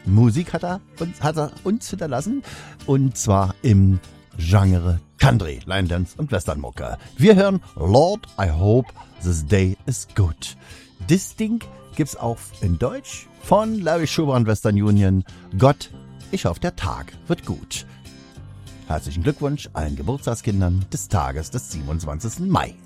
Musik hat er uns hinterlassen. Und zwar im Genre Country, Line Dance und Westernmucke. Wir hören Lord, I Hope This Day Is Good. Das Ding gibt's auch in Deutsch von Larry Schuber und Western Union. Gott, ich hoffe, der Tag wird gut. Herzlichen Glückwunsch allen Geburtstagskindern des Tages des 27. Mai.